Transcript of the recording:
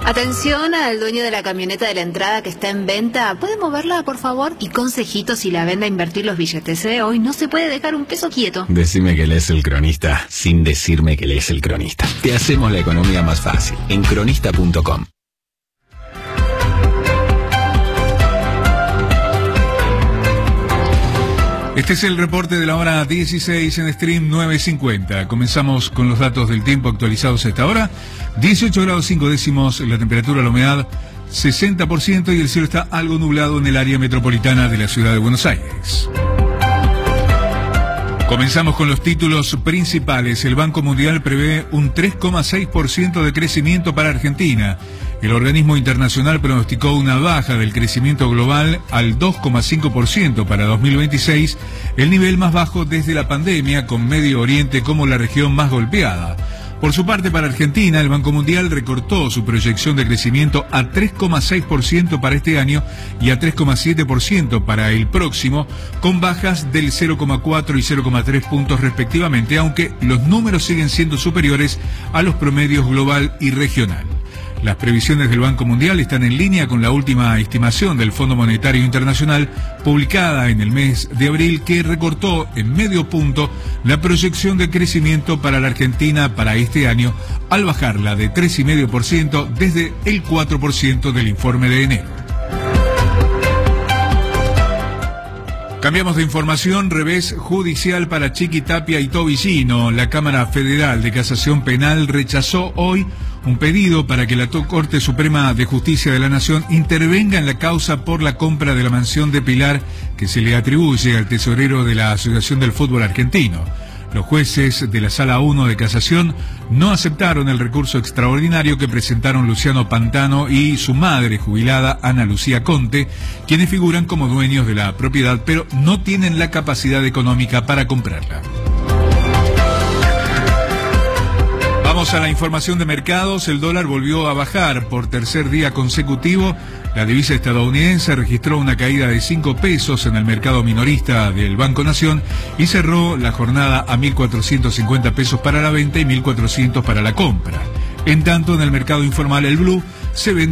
Atención al dueño de la camioneta de la entrada que está en venta. ¿Puede moverla, por favor? Y consejito si la vende a invertir los billetes, ¿eh? Hoy no se puede dejar un peso quieto. Decime que lees El Cronista sin decirme que lees El Cronista. Te hacemos la economía más fácil en cronista.com. Este es el reporte de la hora 16 en Stream 950. Comenzamos con los datos del tiempo actualizados a esta hora. 18 grados 5 décimos la temperatura, la humedad 60% y el cielo está algo nublado en el área metropolitana de la ciudad de Buenos Aires. Comenzamos con los títulos principales. El Banco Mundial prevé un 3,6% de crecimiento para Argentina. El organismo internacional pronosticó una baja del crecimiento global al 2,5% para 2026, el nivel más bajo desde la pandemia, con Medio Oriente como la región más golpeada. Por su parte, para Argentina, el Banco Mundial recortó su proyección de crecimiento a 3,6% para este año y a 3,7% para el próximo, con bajas del 0,4 y 0,3 puntos respectivamente, aunque los números siguen siendo superiores a los promedios global y regional. Las previsiones del Banco Mundial están en línea con la última estimación del Fondo Monetario Internacional, publicada en el mes de abril, que recortó en medio punto la proyección de crecimiento para la Argentina para este año, al bajarla de 3,5% desde el 4% del informe de enero. Cambiamos de información. Revés judicial para Chiquitapia y Tobillino. La Cámara Federal de Casación Penal rechazó hoy un pedido para que la Corte Suprema de Justicia de la Nación intervenga en la causa por la compra de la mansión de Pilar que se le atribuye al tesorero de la Asociación del Fútbol Argentino. Los jueces de la Sala 1 de Casación no aceptaron el recurso extraordinario que presentaron Luciano Pantano y su madre jubilada Ana Lucía Conte, quienes figuran como dueños de la propiedad, pero no tienen la capacidad económica para comprarla. Vamos a la información de mercados. El dólar volvió a bajar por tercer día consecutivo. La divisa estadounidense registró una caída de 5 pesos en el mercado minorista del Banco Nación y cerró la jornada a 1.450 pesos para la venta y 1.400 para la compra. En tanto, en el mercado informal, el blue se vende